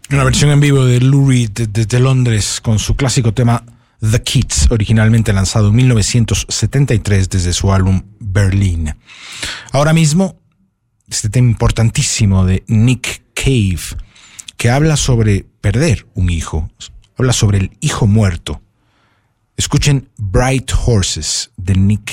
Una versión en vivo de Lou Reed desde Londres con su clásico tema The Kids, originalmente lanzado en 1973 desde su álbum Berlin. Ahora mismo, este tema importantísimo de Nick Cave, que habla sobre perder un hijo, habla sobre el hijo muerto. Escuchen Bright Horses de Nick